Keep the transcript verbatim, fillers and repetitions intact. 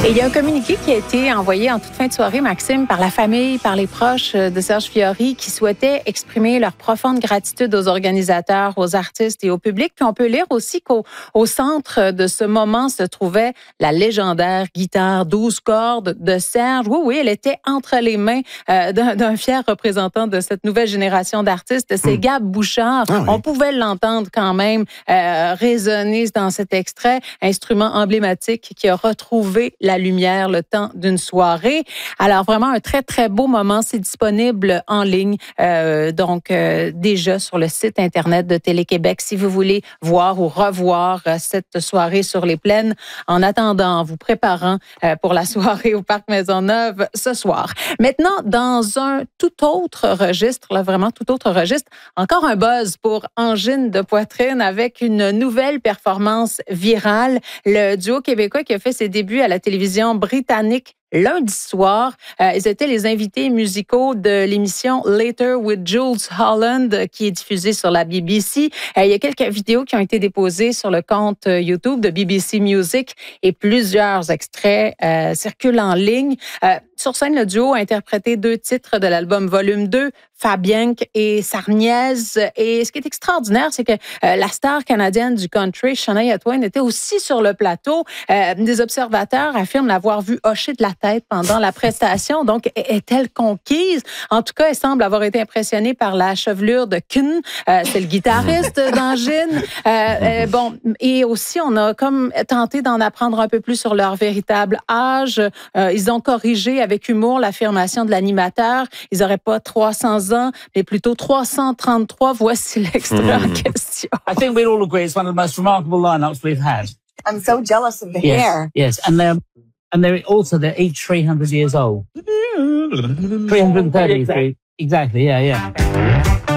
Et il y a un communiqué qui a été envoyé en toute fin de soirée, Maxime, par la famille, par les proches de Serge Fiori, qui souhaitaient exprimer leur profonde gratitude aux organisateurs, aux artistes et au public. Puis on peut lire aussi qu'au au centre de ce moment se trouvait la légendaire guitare douze cordes de Serge. Oui, oui, elle était entre les mains euh, d'un, d'un fier représentant de cette nouvelle génération d'artistes. C'est mmh. Gab Bouchard. Ah oui. On pouvait l'entendre quand même euh, résonner dans cet extrait, instrument emblématique qui a retrouvé la lumière le temps d'une soirée. Alors vraiment un très très beau moment, c'est disponible en ligne euh, donc euh, déjà sur le site internet de Télé-Québec si vous voulez voir ou revoir euh, cette soirée sur les plaines en attendant, en vous préparant euh, pour la soirée au Parc Maisonneuve ce soir. Maintenant dans un tout autre registre, là vraiment tout autre registre, encore un buzz pour Angine de poitrine avec une nouvelle performance virale, le duo québécois qui a fait ses débuts à la télévision britannique lundi soir. Euh, ils étaient les invités musicaux de l'émission Later with Jules Holland qui est diffusée sur la B B C. Euh, il y a quelques vidéos qui ont été déposées sur le compte YouTube de B B C Music et plusieurs extraits euh, circulent en ligne. Euh, sur scène, le duo a interprété deux titres de l'album Volume deux, Fabienque et Sarniez. Et ce qui est extraordinaire, c'est que euh, la star canadienne du country, Shania Twain, était aussi sur le plateau. Euh, des observateurs affirment l'avoir vue hocher de la tête pendant la prestation. Donc, est-elle conquise? En tout cas, elle semble avoir été impressionnée par la chevelure de Kun. Euh, c'est le guitariste d'Angine. Euh, euh, bon, et aussi, on a comme tenté d'en apprendre un peu plus sur leur véritable âge. Euh, ils ont corrigé avec humour l'affirmation de l'animateur. Ils n'auraient pas trois cents ans, mais plutôt trois cent trente-trois. Voici l'extrait mm. en question. I think we'd all agree it's one of the most remarkable lineups we've had. I'm so jealous of the yes, hair. Yes, and they're and they're also they're each three hundred years old. three hundred thirty, exactly. Exactly. Yeah, yeah.